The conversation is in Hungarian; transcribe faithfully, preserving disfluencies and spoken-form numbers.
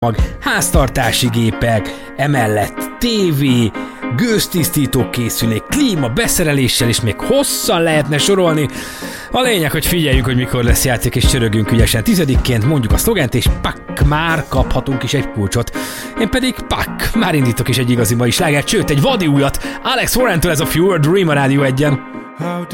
mag, háztartási gépek, emellett tévé, gőztisztító készülék, klíma, beszereléssel, és még hosszan lehetne sorolni. A lényeg, hogy figyeljünk, hogy mikor lesz játék, és csörögünk ügyesen tizedikként, mondjuk a szlogent, és pak, már kaphatunk is egy kulcsot. Én pedig pak, már indítok is egy igazi mai slágert, sőt egy vadi újat. Alex Warrentől ez a Fewer Dream a Rádió egyen.